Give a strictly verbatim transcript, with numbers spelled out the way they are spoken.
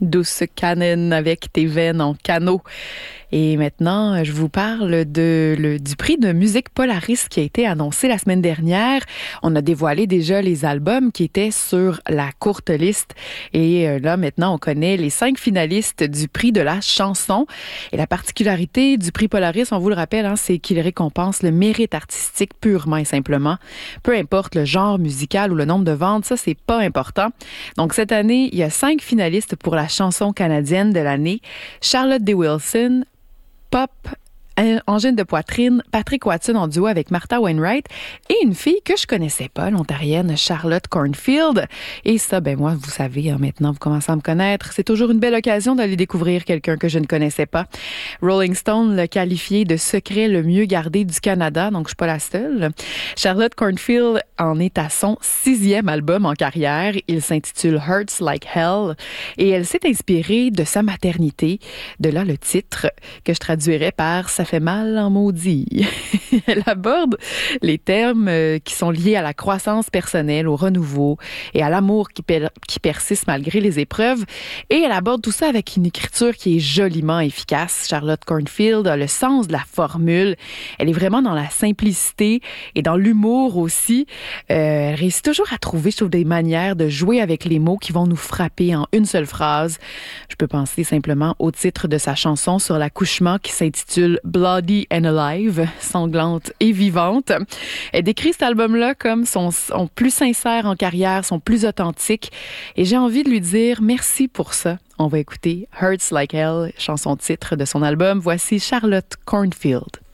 Douce Cannon avec tes veines en canot. Et maintenant, je vous parle de, le, du prix de musique Polaris qui a été annoncé la semaine dernière. On a dévoilé déjà les albums qui étaient sur la courte liste. Et là, maintenant, on connaît les cinq finalistes du prix de la chanson. Et la particularité du prix Polaris, on vous le rappelle, hein, c'est qu'il récompense le mérite artistique purement et simplement. Peu importe le genre musical ou le nombre de ventes, ça, c'est pas important. Donc, cette année, il y a cinq finalistes pour la chanson canadienne de l'année. Charlotte D. Wilson, pop, Angine de poitrine, Patrick Watson en duo avec Martha Wainwright et une fille que je connaissais pas, l'Ontarienne Charlotte Cornfield. Et ça, ben moi, vous savez, hein, maintenant, vous commencez à me connaître. C'est toujours une belle occasion d'aller découvrir quelqu'un que je ne connaissais pas. Rolling Stone l'a qualifié de secret le mieux gardé du Canada, donc je suis pas la seule. Charlotte Cornfield en est à son sixième album en carrière. Il s'intitule Hurts Like Hell et elle s'est inspirée de sa maternité. De là le titre que je traduirais par « Ça fait mal en maudit ». Elle aborde les termes qui sont liés à la croissance personnelle, au renouveau et à l'amour qui, per- qui persiste malgré les épreuves. Et elle aborde tout ça avec une écriture qui est joliment efficace. Charlotte Cornfield a le sens de la formule. Elle est vraiment dans la simplicité et dans l'humour aussi. Euh, elle réussit toujours à trouver, je trouve, des manières de jouer avec les mots qui vont nous frapper en une seule phrase. Je peux penser simplement au titre de sa chanson sur l'accouchement qui s'intitule Bloody and Alive, sanglante et vivante. Elle décrit cet album-là comme son, son plus sincère en carrière, son plus authentique. Et j'ai envie de lui dire merci pour ça. On va écouter Hurts Like Hell, chanson titre de son album. Voici Charlotte Cornfield.